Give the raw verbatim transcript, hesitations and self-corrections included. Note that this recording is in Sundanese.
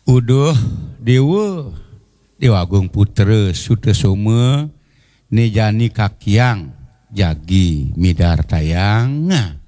Uduh Dewa Dewa Agung Putra Sutesoma Nejani Kakiang Jagi Midar Tayang